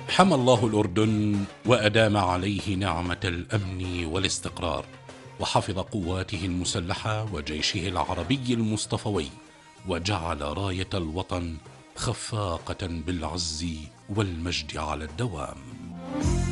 حمى الله الأردن وأدام عليه نعمة الأمن والاستقرار، وحفظ قواته المسلحة وجيشه العربي المصطفوي، وجعل راية الوطن خفاقة بالعز والمجد على الدوام.